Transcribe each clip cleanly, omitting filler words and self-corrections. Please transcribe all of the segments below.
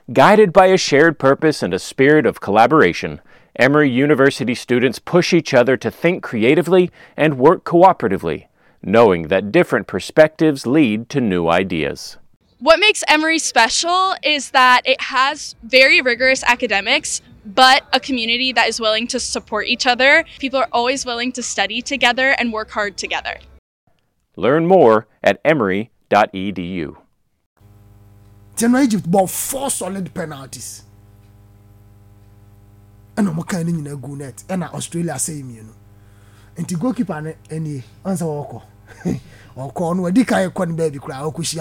Guided by a shared purpose and a spirit of collaboration, Emory University students push each other to think creatively and work cooperatively, knowing that different perspectives lead to new ideas. What makes Emory special is that it has very rigorous academics, but a community that is willing to support each other. People are always willing to study together and work hard together. Learn more at emory.edu. Egypt bought 4 solid penalties. And I'm kind of in a good net. And Australia same, you know. And to goalkeeper any answer walk. Or corn where Dick I couldn't baby cry or Kushia.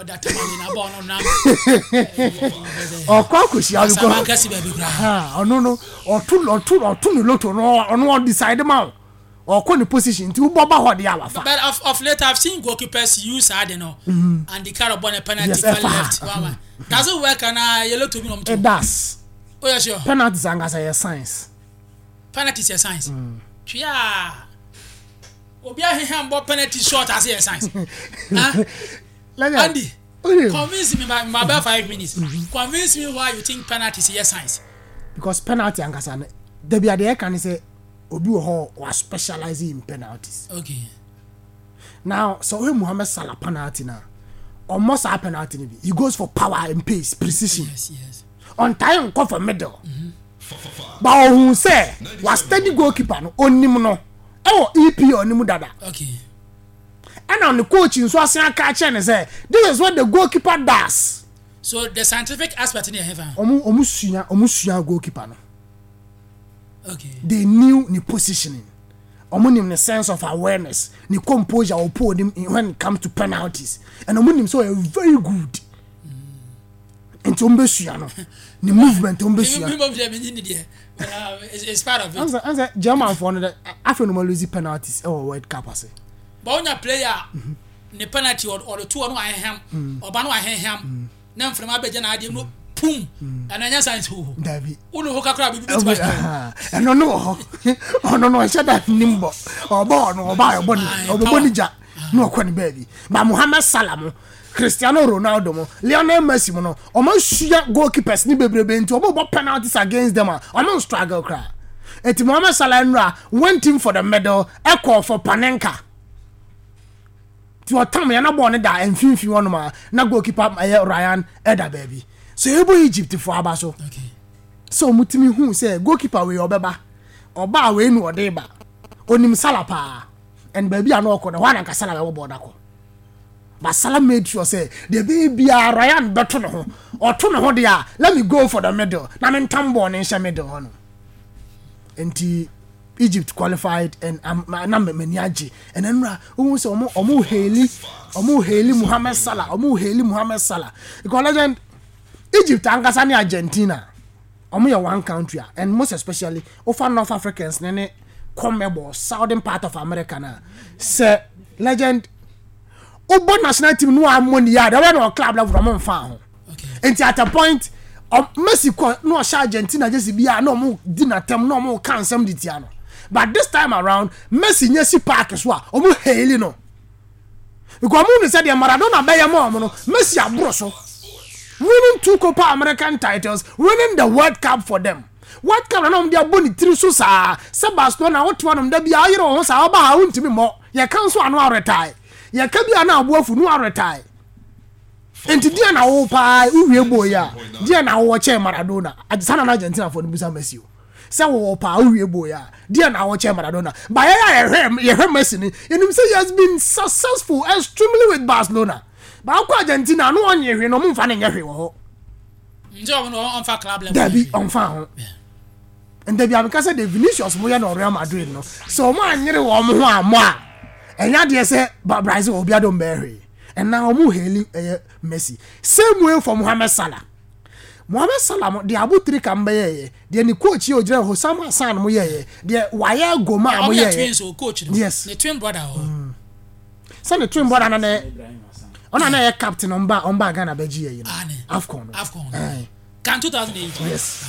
Or Kushia. No. Or two lotto on one decide them out. Or corner position to Baba what the hour. But of late I've seen goalkeepers use I don't know. And the Carabon penalty left. Doesn't work and yellow to me. It does. Oh yes, sure. Penalties are a science. Penalties are science. Yeah. Obia him bought penalty short as a science. Andy, convince me by about 5 minutes. Convince me why you think penalties are science. Because penalty and Gassan, the BIA can say Obi was specializing in penalties. Okay. Now, so when Mohamed Salah penalty now, almost a penalty, he goes for power and pace, precision. Yes. On time, go for middle. But who say was steady goalkeeper on Nimuno? Oh, EP on Nimudada. Okay. And on the coaching, so I catch and say, this is what the goalkeeper does. So the scientific aspect in the heaven. Omusia goalkeeper. Okay. They knew the positioning. Omunim the sense of awareness, the composure or pour them when it comes to penalties. And omunim so very good. And Tombesuano, the movement it's part of it. Answer German for the African losing penalties or World Cup. But when a player, the penalty or the 2 on my hand or Bano ham, none from Abidjan, I didn't know. Boom, and I science who David. Uno crab, and no, I said that nimble or born or buy a bonny or the bonny jack, no quani baby. But Mohamed Salah, Cristiano Ronaldo, Lionel Messi, almost sheer goalkeepers, Nibbe into about penalties against them, almost struggle cry. And Mohamed Salah went in for the medal, echo for Panenka. To a time, you're not born that and 51 more, not goalkeeper Ryan Edda baby. So you Egypt for Abaso. Okay. So mutimi who say goalkeeper we obeba. Oba we no odeba. Onim Salah pa. And baby I know ko the one anka Salah we border ko. But Salah made sure say the baby Ryan beto no ho. Or to no ho dia. Let me go for the medal. Na me ntambo ne nche medal ho no. Enti Egypt qualified and na me niaje. And then who say omo heli Mohamed Salah. Because legend Egypt and Argentina, one country, and most especially over North Africans, CONMEBOL, southern part of America now. Say legend, Obo national team no money ya. There were no club level from fan. And at a point, Mexico no Argentina just be no more dinner time, no more can some ditiano. But this time around, Messi nyesi park as well. Omo haili no. Because Moon said the Maradona be more, Messi abroso. Winning 2 Copa American titles, winning the World Cup for them. World Cup na no dia boni tiri so sa. Sebastian na what one da bia ayiro ho sa oba ha untimi mo. Ye kan so anu retire. Ye ka bia na aboafu no retire. Enti dia na wo pa uwie boya. Dia na wo che Maradona. Adisana na Argentina for Busa Messi. Se wo pa uwie boya. Dia na wo che Maradona. Ba ye Messi ni. You say he has been successful extremely with Barcelona. But Argentina no one here no mfa na nyehwe wo. Njo no on fa club level. Dabi on fa ho. And dabi because the Vinicius mo ya no Real Madrid no. So mo anyere wo mo ho amwa. Enya de say Brazil obi adom be. And now mo heli Messi. Same way for Mohamed Salah. Mohamed Salah the abutri kan be ye. The ni coach o jira Hosam Hassan mo ye. The wire goma mo ye. Twins o coach. Yes. The twin brother o. So the twin brother na ona na captain on Ghana beji ye no. Afcon. Can 2008. Yes.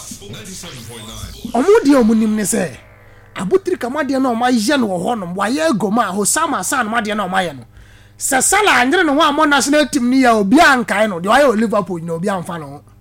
Omudi omunim ne say abutri kamade na o ma ye no ho no wa ye goma Hosam Hassan ma de na o ma ye no. Se Salah andre no wa mo national team ni ya obi ankai no de wa ye Liverpool ni obi anfa no.